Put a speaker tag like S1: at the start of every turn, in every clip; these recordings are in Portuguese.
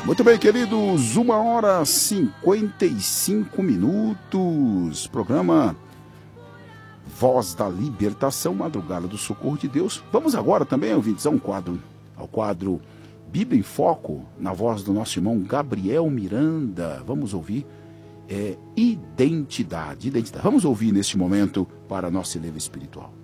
S1: Muito bem, queridos, 1h55. Programa Voz da Libertação, Madrugada do Socorro de Deus. Vamos agora também, ouvintes, ao quadro Bíblia em Foco, na voz do nosso irmão Gabriel Miranda. Vamos ouvir identidade. Vamos ouvir neste momento para nosso eleva espiritual.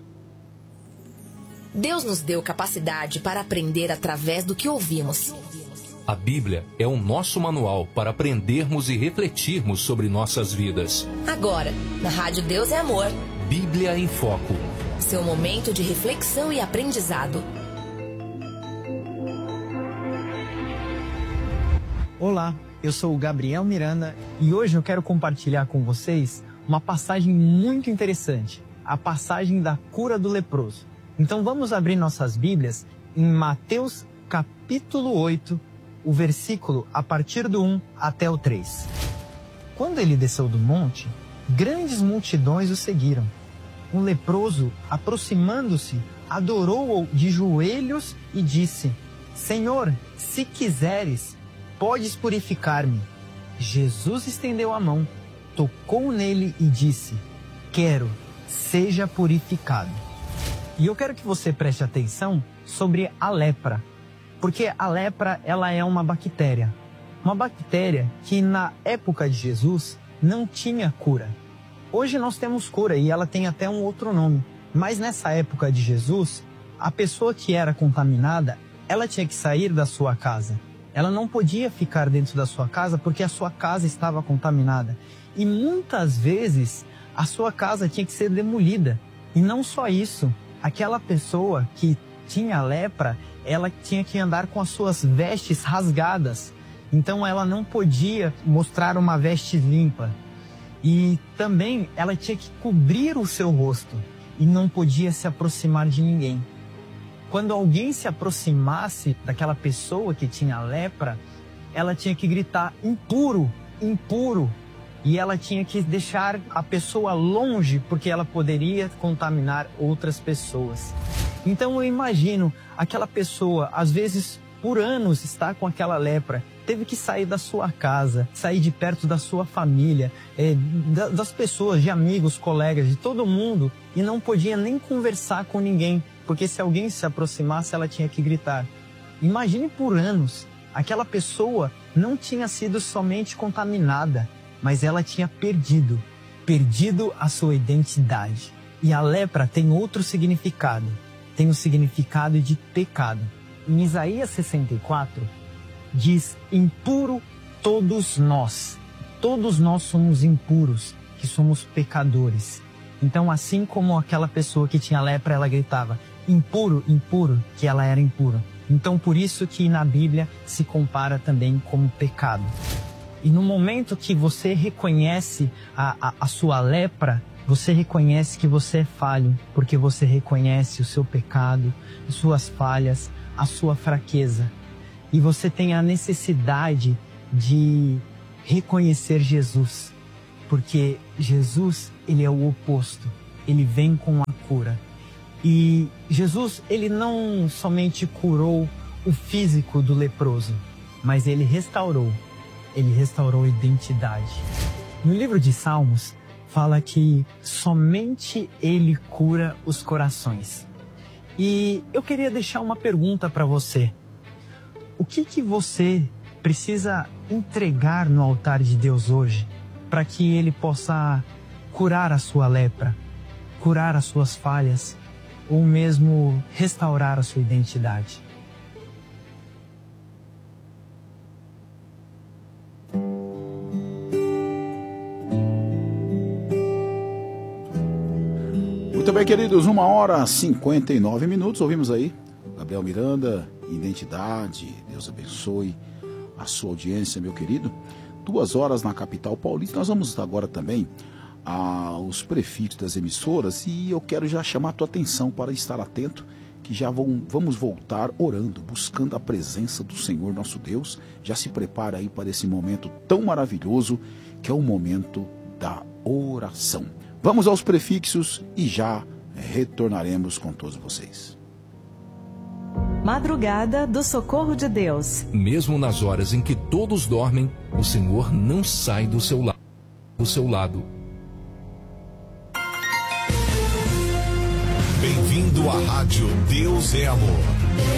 S2: Deus nos deu capacidade para aprender através do que ouvimos.
S3: A Bíblia é o nosso manual para aprendermos e refletirmos sobre nossas vidas.
S2: Agora, na Rádio Deus é Amor.
S3: Bíblia em Foco.
S2: Seu momento de reflexão e aprendizado.
S4: Olá, eu sou o Gabriel Miranda e hoje eu quero compartilhar com vocês uma passagem muito interessante, a passagem da cura do leproso. Então vamos abrir nossas Bíblias em Mateus capítulo 8, o versículo a partir do 1 até o 3. Quando ele desceu do monte, grandes multidões o seguiram. Um leproso, aproximando-se, adorou-o de joelhos e disse: Senhor, se quiseres, podes purificar-me. Jesus estendeu a mão, tocou nele e disse: Quero, seja purificado. E eu quero que você preste atenção sobre a lepra, porque a lepra ela é uma bactéria que na época de Jesus não tinha cura. Hoje nós temos cura e ela tem até um outro nome, mas nessa época de Jesus, a pessoa que era contaminada, ela tinha que sair da sua casa. Ela não podia ficar dentro da sua casa porque a sua casa estava contaminada. E muitas vezes a sua casa tinha que ser demolida. E não só isso, aquela pessoa que tinha lepra, ela tinha que andar com as suas vestes rasgadas. Então ela não podia mostrar uma veste limpa. E também ela tinha que cobrir o seu rosto e não podia se aproximar de ninguém. Quando alguém se aproximasse daquela pessoa que tinha lepra, ela tinha que gritar: impuro, impuro. E ela tinha que deixar a pessoa longe, porque ela poderia contaminar outras pessoas. Então eu imagino aquela pessoa, às vezes por anos está com aquela lepra, teve que sair da sua casa, sair de perto da sua família, das pessoas, de amigos, colegas, de todo mundo, e não podia nem conversar com ninguém, porque se alguém se aproximasse, ela tinha que gritar. Imagine por anos, aquela pessoa não tinha sido somente contaminada, mas ela tinha perdido a sua identidade. E a lepra tem outro significado, tem o significado de pecado. Em Isaías 64, diz: impuro todos nós somos impuros, que somos pecadores. Então, assim como aquela pessoa que tinha lepra, ela gritava: impuro, impuro, que ela era impura. Então, por isso que na Bíblia se compara também como pecado. E no momento que você reconhece a sua lepra, você reconhece que você é falho, porque você reconhece o seu pecado, as suas falhas, a sua fraqueza. E você tem a necessidade de reconhecer Jesus, porque Jesus, ele é o oposto, ele vem com a cura. E Jesus, ele não somente curou o físico do leproso, mas ele restaurou a identidade. No livro de Salmos, fala que somente ele cura os corações. E eu queria deixar uma pergunta para você. O que você precisa entregar no altar de Deus hoje para que ele possa curar a sua lepra, curar as suas falhas ou mesmo restaurar a sua identidade?
S1: Muito bem, queridos, 1h59. Ouvimos aí Gabriel Miranda, identidade. Deus abençoe a sua audiência, meu querido. 2 horas na capital paulista. Nós vamos agora também aos prefixos das emissoras e eu quero já chamar a tua atenção para estar atento, que já vamos voltar orando, buscando a presença do Senhor nosso Deus. Já se prepara aí para esse momento tão maravilhoso que é o momento da oração. Vamos aos prefixos e já retornaremos com todos vocês.
S5: Madrugada do Socorro de Deus.
S3: Mesmo nas horas em que todos dormem, o Senhor não sai do seu lado.
S6: Bem-vindo à Rádio Deus é Amor.